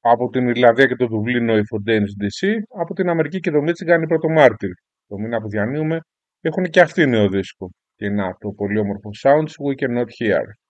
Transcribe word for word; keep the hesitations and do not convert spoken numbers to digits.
Από την Ιρλανδία και το Δουβλίνο η Fontaines ντι σι, από την Αμερική και το Μίτσιγκαν η Πρωτομάρτυρ. Το μήνα που διανύουμε έχουν και αυτοί νέο δίσκο. Και να, το πολύ όμορφο Sounds We Cannot Hear.